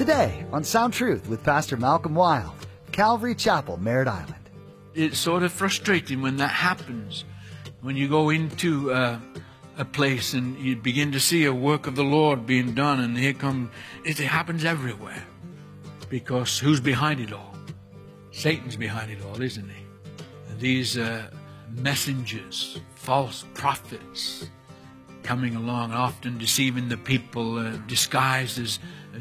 Today on Sound Truth with Pastor Malcolm Wild, Calvary Chapel, Merritt Island. It's sort of frustrating when that happens, when you go into a place and you begin to see a work of the Lord being done, and it happens everywhere. Because who's behind it all? Satan's behind it all, isn't he? And these messengers, false prophets, coming along, often deceiving the people, disguised as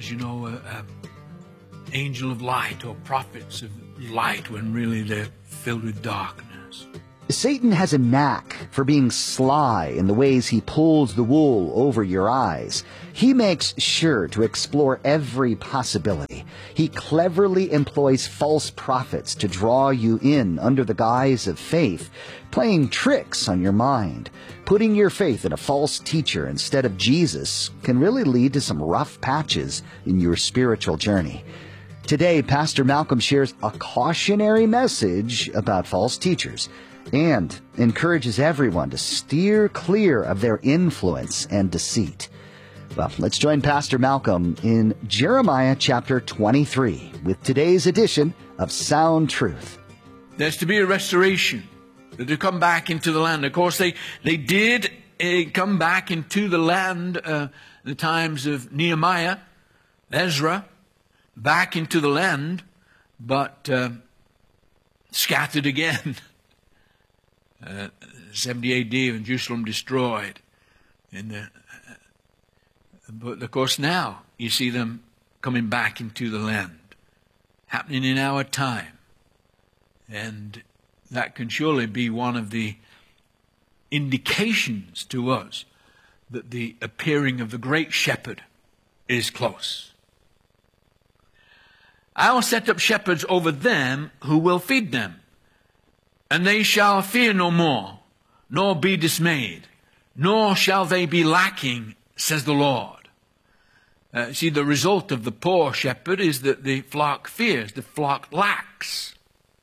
angel of light or prophets of light, when really they're filled with darkness. Satan has a knack for being sly in the ways he pulls the wool over your eyes. He makes sure to explore every possibility. He cleverly employs false prophets to draw you in under the guise of faith, playing tricks on your mind. Putting your faith in a false teacher instead of Jesus can really lead to some rough patches in your spiritual journey. Today, Pastor Malcolm shares a cautionary message about false teachers and encourages everyone to steer clear of their influence and deceit. Well, let's join Pastor Malcolm in Jeremiah chapter 23 with today's edition of Sound Truth. There's to be a restoration, to come back into the land. Of course, they did come back into the land in the times of Nehemiah, Ezra, back into the land, but scattered again. 70 A.D. when Jerusalem destroyed. But of course now you see them coming back into the land, happening in our time. And that can surely be one of the indications to us that the appearing of the great shepherd is close. I will set up shepherds over them who will feed them. And they shall fear no more, nor be dismayed, nor shall they be lacking, says the Lord. See, the result of the poor shepherd is that the flock fears, the flock lacks.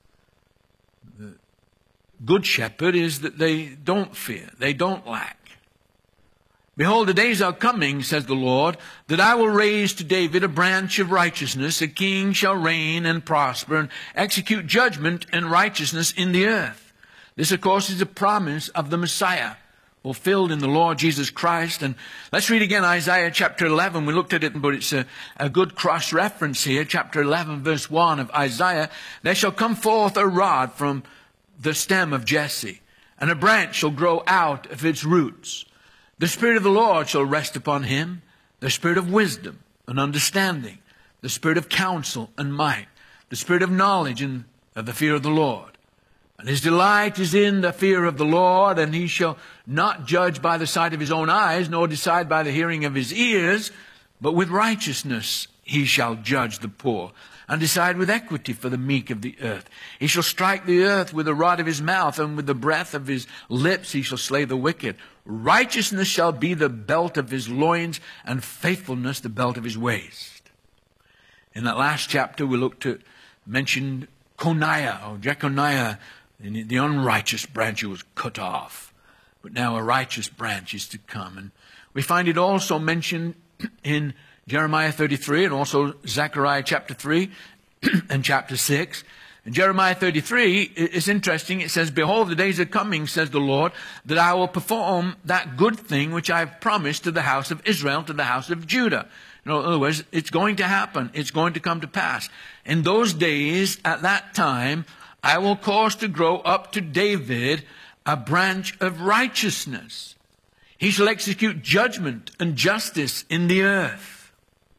The good shepherd is that they don't fear, they don't lack. Behold, the days are coming, says the Lord, that I will raise to David a branch of righteousness. A king shall reign and prosper and execute judgment and righteousness in the earth. This, of course, is a promise of the Messiah, fulfilled in the Lord Jesus Christ. And let's read again Isaiah chapter 11. We looked at it, but it's a good cross-reference here. Chapter 11, verse 1 of Isaiah. There shall come forth a rod from the stem of Jesse, and a branch shall grow out of its roots. The Spirit of the Lord shall rest upon him, the Spirit of wisdom and understanding, the Spirit of counsel and might, the Spirit of knowledge and of the fear of the Lord. And his delight is in the fear of the Lord, and he shall not judge by the sight of his own eyes, nor decide by the hearing of his ears, but with righteousness he shall judge the poor, and decide with equity for the meek of the earth. He shall strike the earth with the rod of his mouth, and with the breath of his lips he shall slay the wicked. Righteousness shall be the belt of his loins, and faithfulness the belt of his waist. In that last chapter we mentioned Coniah, or Jeconiah, the unrighteous branch who was cut off. But now a righteous branch is to come. And we find it also mentioned in Jeremiah 33 and also Zechariah chapter 3 and chapter 6. In Jeremiah 33, it's interesting. It says, behold, the days are coming, says the Lord, that I will perform that good thing which I have promised to the house of Israel, to the house of Judah. In other words, it's going to happen. It's going to come to pass. In those days, at that time, I will cause to grow up to David a branch of righteousness. He shall execute judgment and justice in the earth.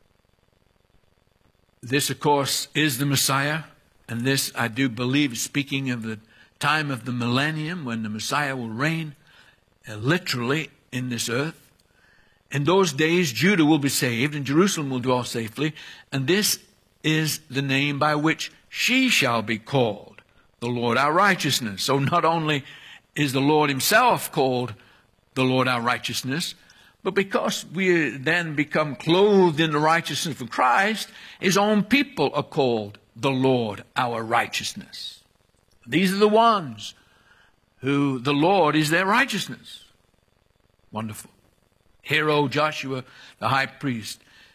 This, of course, is the Messiah. And this, I do believe, speaking of the time of the millennium when the Messiah will reign literally in this earth. In those days, Judah will be saved and Jerusalem will dwell safely. And this is the name by which she shall be called, the Lord our righteousness. So not only is the Lord himself called the Lord our righteousness, but because we then become clothed in the righteousness of Christ, his own people are called the Lord our righteousness. These are the ones who the Lord is their righteousness. Wonderful. Hear, O Joshua, the high priest,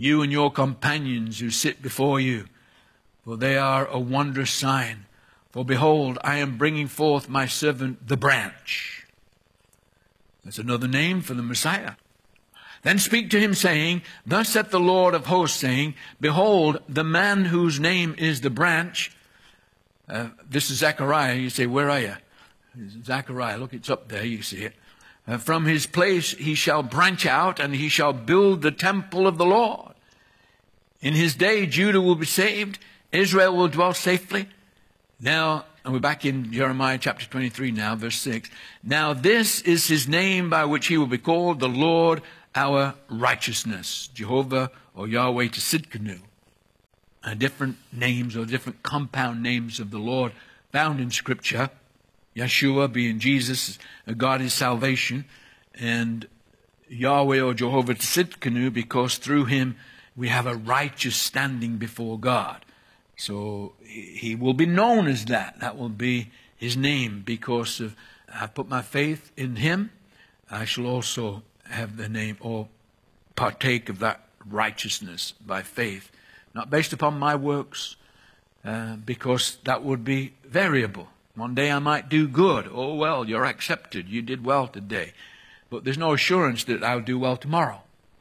you and your companions who sit before you, for they are a wondrous sign. For behold, I am bringing forth my servant the branch. That's another name for the Messiah. Then speak to him, saying, Thus saith the Lord of hosts, saying, Behold, the man whose name is the branch. This is Zechariah. You say, where are you? Zechariah, look, it's up there, you see it. From his place he shall branch out, and he shall build the temple of the Lord. In his day Judah will be saved, Israel will dwell safely. Now, and we're back in Jeremiah chapter 23 now, verse 6. Now this is his name by which he will be called, the Lord our righteousness. Jehovah or Yahweh Tsidkenu. Different names or different compound names of the Lord found in Scripture. Yeshua being Jesus, God is salvation. And Yahweh or Jehovah Tsidkenu, because through him we have a righteous standing before God. So he will be known as that. That will be his name, because of I've put my faith in him. I shall also have the name or partake of that righteousness by faith, not based upon my works, because that would be variable. One day I might do good. Oh, well, you're accepted. You did well today. But there's no assurance that I'll do well tomorrow.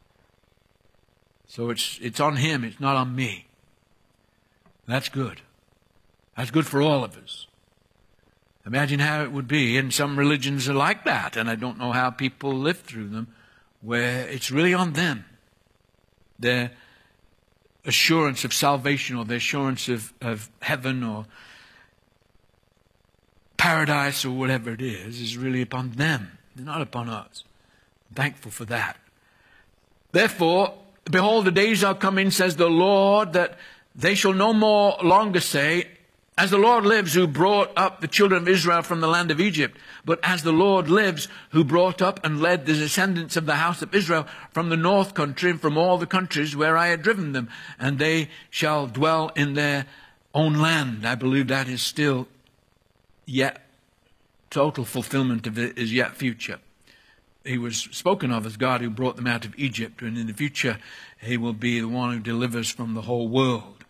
So it's on him. It's not on me. That's good. That's good for all of us. Imagine how it would be. And some religions are like that, and I don't know how people live through them, where it's really on them. Their assurance of salvation, or their assurance of heaven or paradise or whatever it is really upon them. It's not upon us. I'm thankful for that. Therefore, behold, the days are coming, says the Lord, that they shall no more longer say, As the Lord lives, who brought up the children of Israel from the land of Egypt, but as the Lord lives, who brought up and led the descendants of the house of Israel from the north country and from all the countries where I had driven them, and they shall dwell in their own land. I believe that is still yet total fulfillment of it is yet future. He was spoken of as God who brought them out of Egypt, and in the future he will be the one who delivers from the whole world.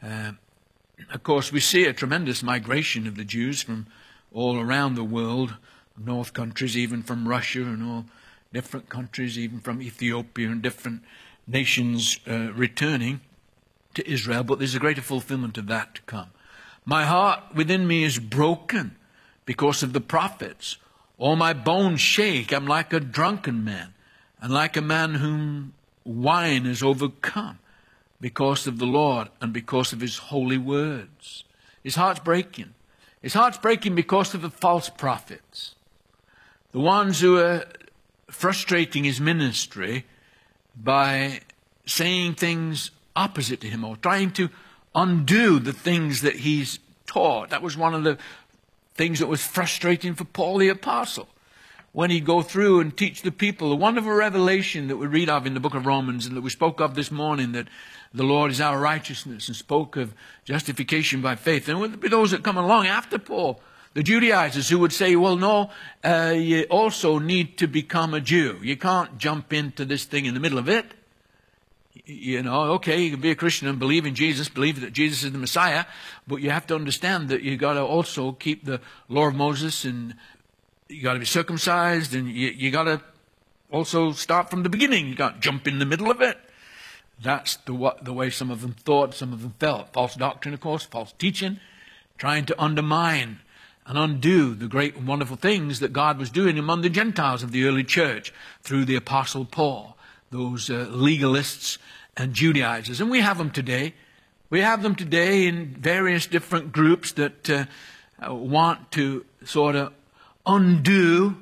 Of course, we see a tremendous migration of the Jews from all around the world, north countries, even from Russia and all different countries, even from Ethiopia and different nations returning to Israel. But there's a greater fulfillment of that to come. My heart within me is broken because of the prophets. All my bones shake. I'm like a drunken man, and like a man whom wine has overcome, because of the Lord and because of his holy words. His heart's breaking. His heart's breaking because of the false prophets, the ones who are frustrating his ministry by saying things opposite to him or trying to undo the things that he's taught. That was one of the things that was frustrating for Paul the Apostle, when he'd go through and teach the people the wonderful revelation that we read of in the book of Romans and that we spoke of this morning, that the Lord is our righteousness, and spoke of justification by faith. And would be those that come along after Paul, the Judaizers, who would say, well, no, you also need to become a Jew. You can't jump into this thing in the middle of it. You know, okay, you can be a Christian and believe in Jesus, believe that Jesus is the Messiah, but you have to understand that you got to also keep the law of Moses, and you got to be circumcised, and you got to also start from the beginning. You can't jump in the middle of it. That's the way some of them thought, some of them felt. False doctrine, of course, false teaching, trying to undermine and undo the great and wonderful things that God was doing among the Gentiles of the early church through the Apostle Paul, those legalists and Judaizers. And we have them today. We have them today in various different groups that want to sort of undo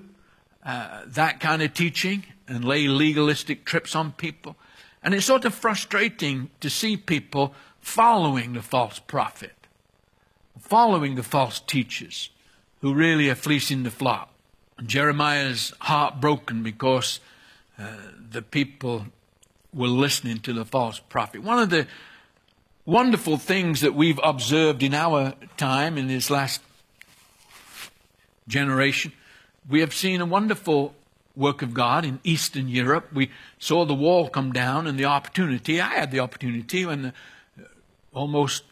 that kind of teaching and lay legalistic trips on people. And it's sort of frustrating to see people following the false prophet, following the false teachers who really are fleecing the flock. And Jeremiah's heart broken because the people were listening to the false prophet. One of the wonderful things that we've observed in our time, in this last generation, we have seen a wonderful work of God in Eastern Europe. We saw the wall come down and the opportunity. I had the opportunity when almost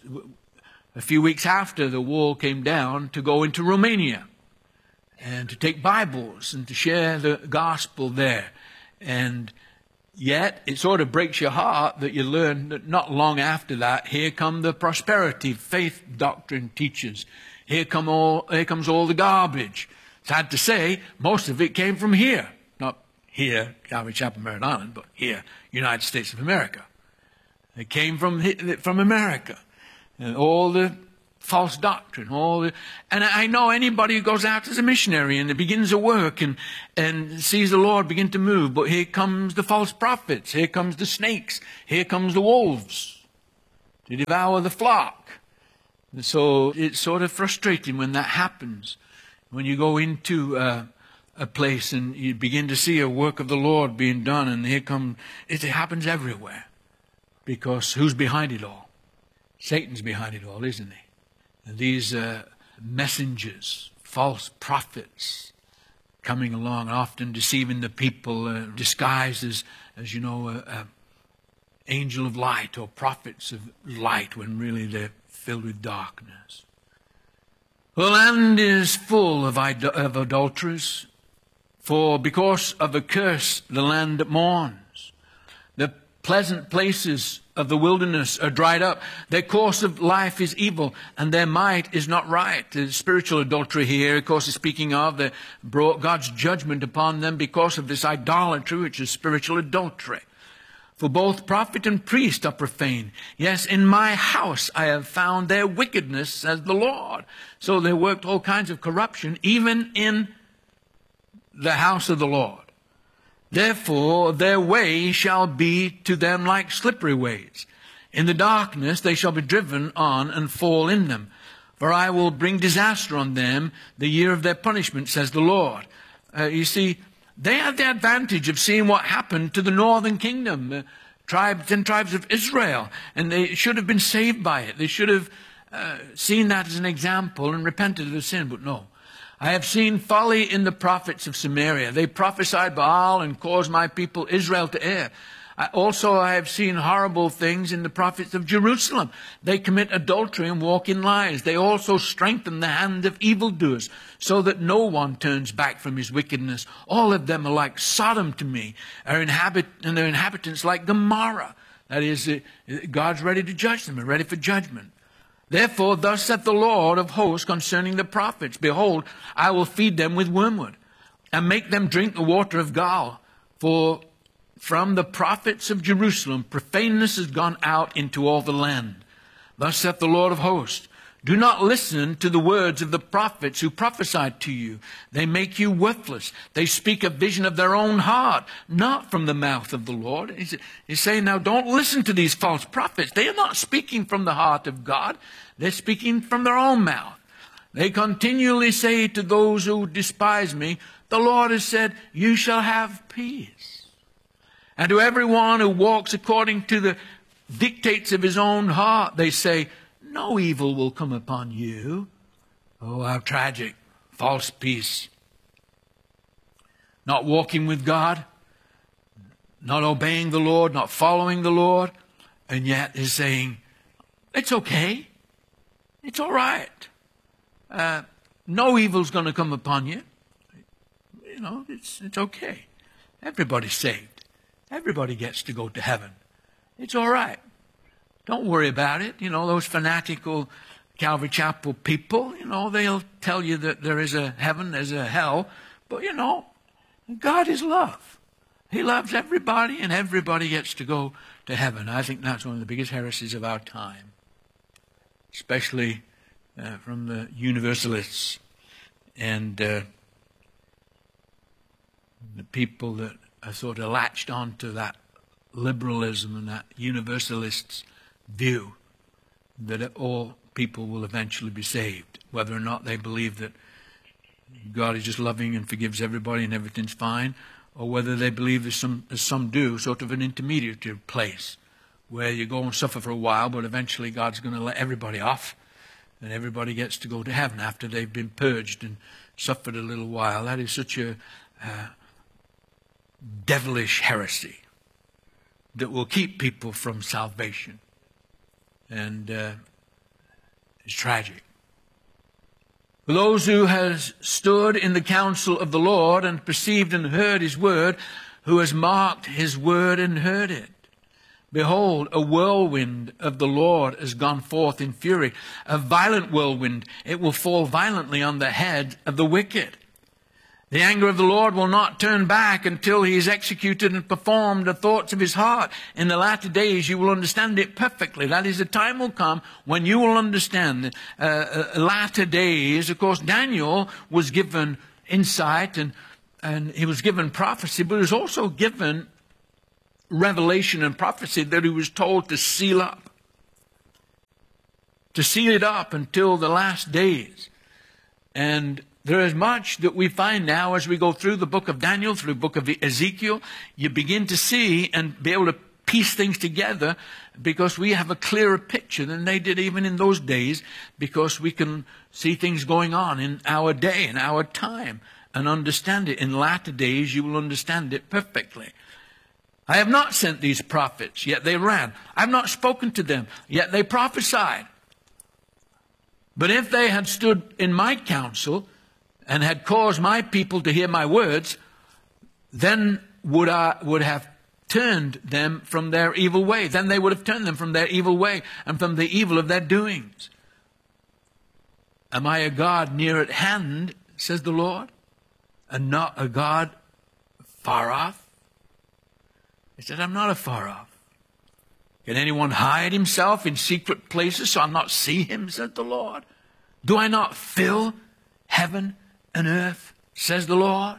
a few weeks after the wall came down to go into Romania and to take Bibles and to share the gospel there. And yet it sort of breaks your heart that you learn that not long after that, here come the prosperity faith doctrine teachers. Here comes all the garbage. Sad to say, most of it came from here. Not here, Calvary Chapel, Merritt Island, but here, United States of America. It came from America. And all the false doctrine, and I know anybody who goes out as a missionary and begins a work and sees the Lord begin to move, but here comes the false prophets, here comes the snakes, here comes the wolves to devour the flock. And so it's sort of frustrating when that happens. When you go into a place and you begin to see a work of the Lord being done, and it happens everywhere. Because who's behind it all? Satan's behind it all, isn't he? And these messengers, false prophets, coming along, often deceiving the people, disguised as you know, angel of light or prophets of light, when really they're filled with darkness. The land is full of adulterers, for because of a curse the land mourns. The pleasant places of the wilderness are dried up. Their course of life is evil, and their might is not right. The spiritual adultery here, of course, is speaking of that brought God's judgment upon them because of this idolatry, which is spiritual adultery. For both prophet and priest are profane. Yes, in my house I have found their wickedness, says the Lord. So they worked all kinds of corruption, even in the house of the Lord. Therefore their way shall be to them like slippery ways. In the darkness they shall be driven on and fall in them. For I will bring disaster on them the year of their punishment, says the Lord. You see, they had the advantage of seeing what happened to the northern kingdom, 10 tribes of Israel, and they should have been saved by it. They should have seen that as an example and repented of their sin, but no. I have seen folly in the prophets of Samaria. They prophesied Baal and caused my people Israel to err. I have seen horrible things in the prophets of Jerusalem. They commit adultery and walk in lies. They also strengthen the hand of evildoers, so that no one turns back from his wickedness. All of them are like Sodom to me, and their inhabitants like Gomorrah. That is, God's ready to judge them and ready for judgment. Therefore, thus saith the Lord of hosts concerning the prophets, behold, I will feed them with wormwood, and make them drink the water of gall. For from the prophets of Jerusalem, profaneness has gone out into all the land. Thus saith the Lord of hosts, do not listen to the words of the prophets who prophesied to you. They make you worthless. They speak a vision of their own heart, not from the mouth of the Lord. He's saying, now don't listen to these false prophets. They are not speaking from the heart of God. They're speaking from their own mouth. They continually say to those who despise me, the Lord has said, you shall have peace. And to everyone who walks according to the dictates of his own heart, they say, no evil will come upon you. Oh, how tragic. False peace. Not walking with God, not obeying the Lord, not following the Lord, and yet is saying, it's okay. It's all right. No evil's going to come upon you. You know, it's okay. Everybody's saved. Everybody gets to go to heaven. It's all right. Don't worry about it. You know, those fanatical Calvary Chapel people, you know, they'll tell you that there is a heaven, there's a hell. But, you know, God is love. He loves everybody, and everybody gets to go to heaven. I think that's one of the biggest heresies of our time, especially from the universalists and the people that are sort of latched onto that liberalism and that universalist view that all people will eventually be saved, whether or not they believe that God is just loving and forgives everybody and everything's fine, or whether they believe as some do, sort of an intermediate place where you go and suffer for a while, but eventually God's going to let everybody off and everybody gets to go to heaven after they've been purged and suffered a little while. That is such a devilish heresy that will keep people from salvation. And it's tragic. For those who has stood in the counsel of the Lord and perceived and heard his word, who has marked his word and heard it. Behold, a whirlwind of the Lord has gone forth in fury, a violent whirlwind. It will fall violently on the head of the wicked. The anger of the Lord will not turn back until he has executed and performed the thoughts of his heart. In the latter days you will understand it perfectly. That is, the time will come when you will understand latter days. Of course, Daniel was given insight and he was given prophecy, but he was also given revelation and prophecy that he was told to seal up. To seal it up until the last days. And there is much that we find now as we go through the book of Daniel, through the book of Ezekiel. You begin to see and be able to piece things together because we have a clearer picture than they did even in those days, because we can see things going on in our day, in our time, and understand it. In latter days you will understand it perfectly. I have not sent these prophets, yet they ran. I have not spoken to them, yet they prophesied. But if they had stood in my counsel and had caused my people to hear my words, then would have turned them from their evil way. Then they would have turned them from their evil way and from the evil of their doings. Am I a God near at hand, says the Lord, and not a God far off? He said, I'm not afar off. Can anyone hide himself in secret places so I'll not see him, said the Lord? Do I not fill heaven and earth, says the Lord?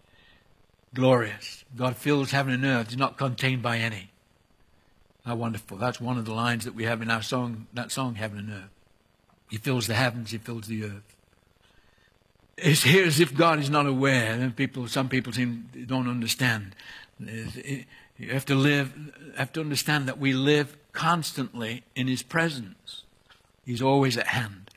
Glorious. God fills heaven and earth. He's not contained by any. How wonderful. That's one of the lines that we have in our song, that song, Heaven and Earth. He fills the heavens, he fills the earth. It's here as if God is not aware. And some people don't understand. You have to understand that we live constantly in his presence. He's always at hand.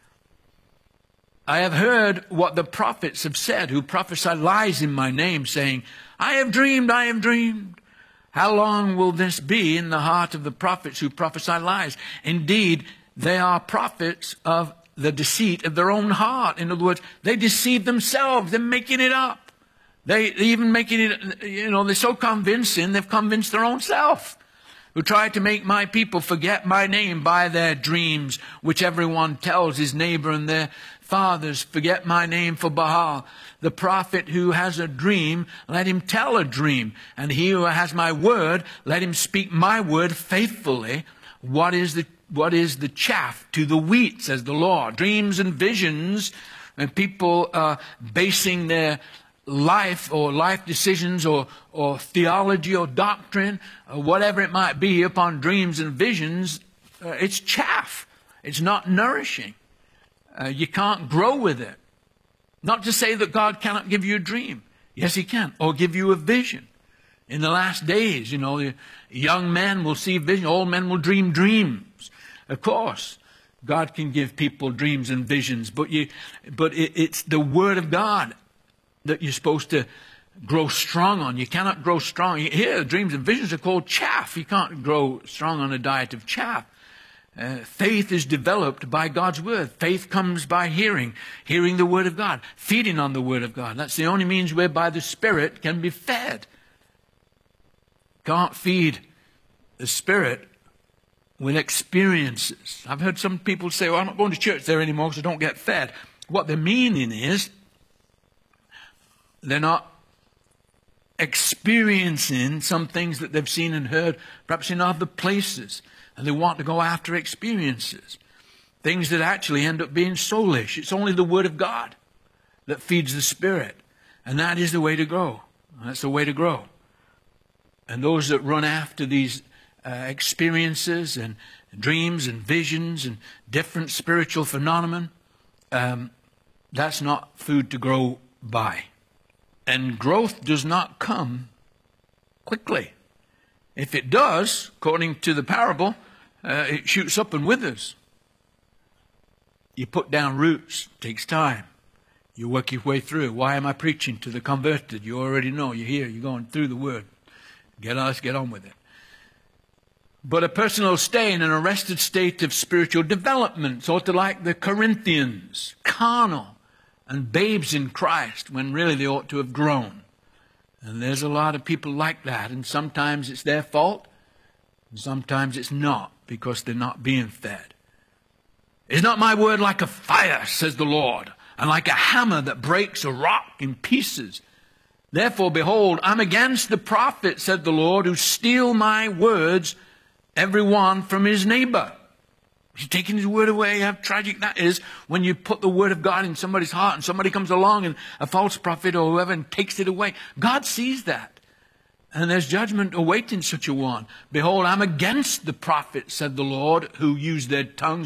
I have heard what the prophets have said, who prophesy lies in my name, saying, I have dreamed, I have dreamed. How long will this be in the heart of the prophets who prophesy lies? Indeed, they are prophets of the deceit of their own heart. In other words, they deceive themselves. They're making it up. They even making it, they're so convincing, they've convinced their own self. Who try to make my people forget my name by their dreams, which everyone tells his neighbor, and their fathers forget my name for Baal. The prophet who has a dream, let him tell a dream. And he who has my word, let him speak my word faithfully. What is the chaff to the wheat, says the Lord? Dreams and visions, and people basing their life or life decisions or theology or doctrine or whatever it might be upon dreams and visions, it's chaff. It's not nourishing. You can't grow with it. Not to say that God cannot give you a dream. Yes, he can. Or give you a vision. In the last days, young men will see vision. Old men will dream dreams. Of course, God can give people dreams and visions. But it's the Word of God that you're supposed to grow strong on. You cannot grow strong. Here, dreams and visions are called chaff. You can't grow strong on a diet of chaff. Faith is developed by God's Word. Faith comes by hearing the Word of God, feeding on the Word of God. That's the only means whereby the Spirit can be fed. Can't feed the Spirit with experiences. I've heard some people say, well, I'm not going to church there anymore because I don't get fed. What they're meaning is, they're not experiencing some things that they've seen and heard, perhaps in other places. And they want to go after experiences. Things that actually end up being soulish. It's only the Word of God that feeds the Spirit. And that is the way to grow. That's the way to grow. And those that run after these experiences and dreams and visions and different spiritual phenomena, that's not food to grow by. And growth does not come quickly. If it does, according to the parable, it shoots up and withers. You put down roots, it takes time. You work your way through. Why am I preaching to the converted? You already know. You're here. You're going through the Word. Let's get on with it. But a person will stay in an arrested state of spiritual development, sort of like the Corinthians, carnal and babes in Christ, when really they ought to have grown. And there's a lot of people like that, and sometimes it's their fault, and sometimes it's not, because they're not being fed. Is not my word like a fire, says the Lord, and like a hammer that breaks a rock in pieces? Therefore, behold, I'm against the prophet, said the Lord, who steal my words, every one from his neighbor. He's taking his word away. How tragic that is when you put the word of God in somebody's heart and somebody comes along, and a false prophet or whoever, and takes it away. God sees that. And there's judgment awaiting such a one. Behold, I'm against the prophet, said the Lord, who use their tongues